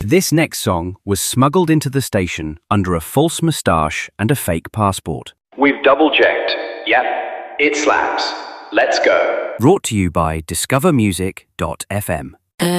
This next song was smuggled into the station under a false moustache and a fake passport. We've double-checked. Yep, it slaps. Let's go. Brought to you by discovermusic.fm.